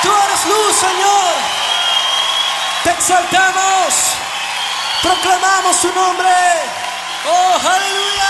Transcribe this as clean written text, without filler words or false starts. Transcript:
Tú eres luz, Señor. Te exaltamos. Proclamamos tu nombre. Oh, aleluya.